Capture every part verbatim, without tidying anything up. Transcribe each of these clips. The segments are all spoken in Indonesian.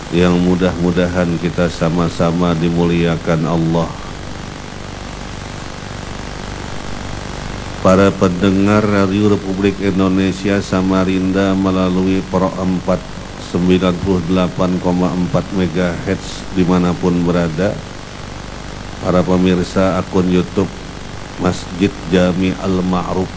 yang mudah-mudahan kita sama-sama dimuliakan Allah. Para pendengar Radio Republik Indonesia Samarinda melalui Pro empat sembilan puluh delapan koma empat megahertz dimanapun berada, para pemirsa akun YouTube Masjid Jami Al-Ma'ruf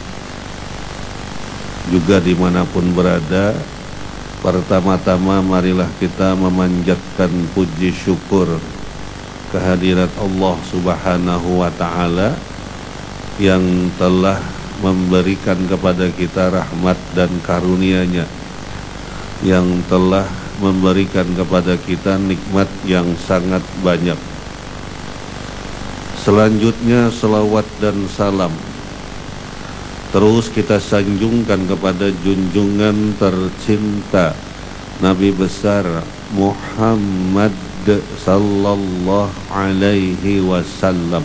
juga dimanapun berada, pertama-tama marilah kita memanjatkan puji syukur kehadirat Allah Subhanahu wa Ta'ala yang telah memberikan kepada kita rahmat dan karunia-Nya, yang telah memberikan kepada kita nikmat yang sangat banyak. Selanjutnya salawat dan salam terus kita sanjungkan kepada junjungan tercinta Nabi besar Muhammad sallallahu alaihi wasallam,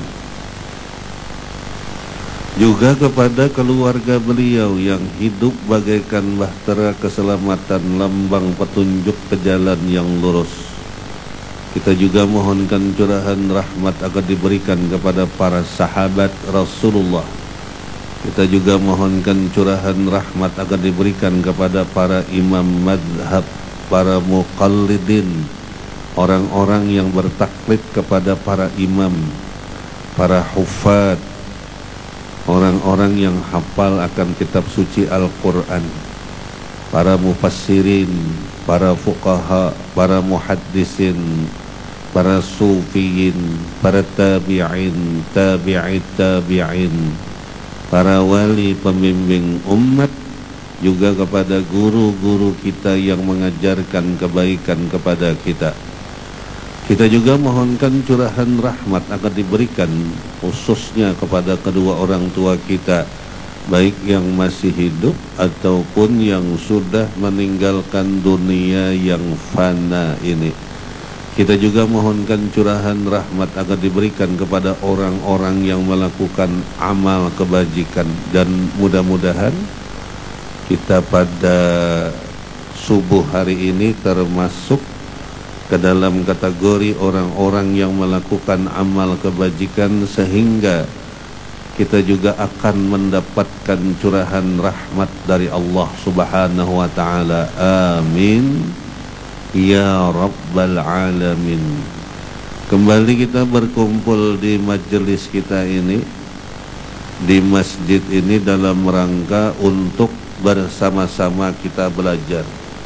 juga kepada keluarga beliau yang hidup bagaikan bahtera keselamatan, lambang petunjuk ke jalan yang lurus. Kita juga mohonkan curahan rahmat agar diberikan kepada para sahabat Rasulullah. Kita juga mohonkan curahan rahmat agar diberikan kepada para imam madhab, para muqallidin, orang-orang yang bertaklid kepada para imam, para hufad, orang-orang yang hafal akan kitab suci Al-Quran, para mufassirin, para fuqaha, para muhaddisin, para sufiyin, para tabi'in, tabi'it tabi'in, para wali pembimbing umat, juga kepada guru-guru kita yang mengajarkan kebaikan kepada kita. Kita juga mohonkan curahan rahmat akan diberikan khususnya kepada kedua orang tua kita, baik yang masih hidup ataupun yang sudah meninggalkan dunia yang fana ini. Kita juga mohonkan curahan rahmat agar diberikan kepada orang-orang yang melakukan amal kebajikan, dan mudah-mudahan kita pada subuh hari ini termasuk ke dalam kategori orang-orang yang melakukan amal kebajikan, sehingga kita juga akan mendapatkan curahan rahmat dari Allah Subhanahu wa Ta'ala. Amin ya Rabbal Alamin. Kembali kita berkumpul di majelis kita ini, di masjid ini, dalam rangka untuk bersama-sama kita belajar,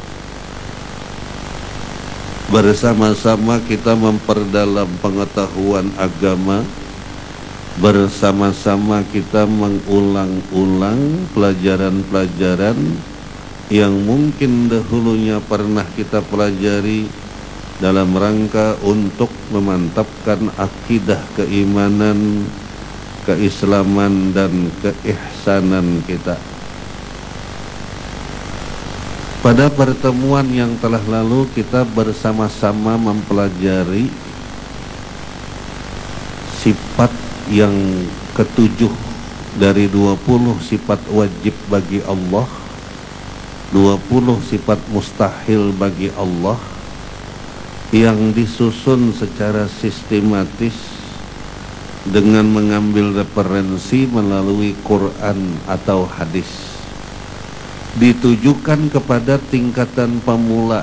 bersama-sama kita memperdalam pengetahuan agama, bersama-sama kita mengulang-ulang pelajaran-pelajaran yang mungkin dahulunya pernah kita pelajari dalam rangka untuk memantapkan akidah keimanan, keislaman dan keihsanan kita. Pada pertemuan yang telah lalu kita bersama-sama mempelajari sifat yang ketujuh dari dua puluh sifat wajib bagi Allah, dua puluh sifat mustahil bagi Allah, yang disusun secara sistematis dengan mengambil referensi melalui Quran atau hadis, ditujukan kepada tingkatan pemula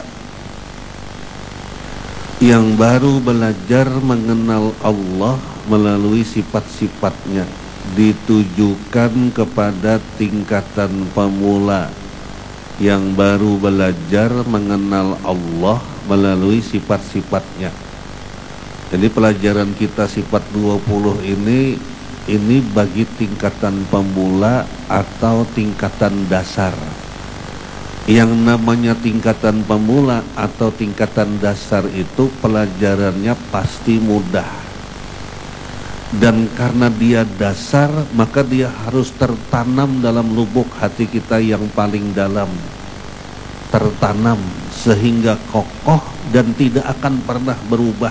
yang baru belajar mengenal Allah melalui sifat-sifatnya, ditujukan kepada tingkatan pemula yang baru belajar mengenal Allah melalui sifat-sifatnya. Jadi pelajaran kita sifat dua puluh ini ini bagi tingkatan pemula atau tingkatan dasar. Yang namanya tingkatan pemula atau tingkatan dasar itu pelajarannya pasti mudah, dan karena dia dasar maka dia harus tertanam dalam lubuk hati kita yang paling dalam, tertanam sehingga kokoh dan tidak akan pernah berubah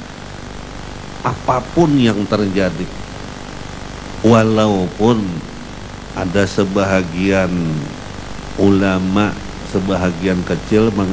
apapun yang terjadi. Walaupun ada sebahagian ulama, sebahagian kecil mengatakan